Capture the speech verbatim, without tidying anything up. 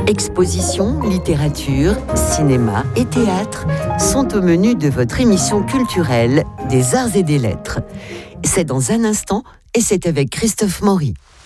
Expositions, littérature, cinéma et théâtre sont au menu de votre émission culturelle des Arts et des Lettres. C'est dans un instant et c'est avec Christophe Maury.